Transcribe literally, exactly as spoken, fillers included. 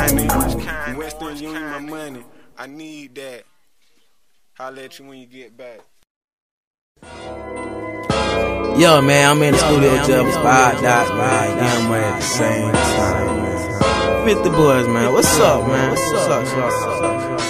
Western Union, my money. I need that. Holla at you when you get back. Yo, man, I'm in the studio with Jeffers, five dots, man. Young money at the same time, man. fifty boys, man. What's up, man? What's up, what's up, what's up?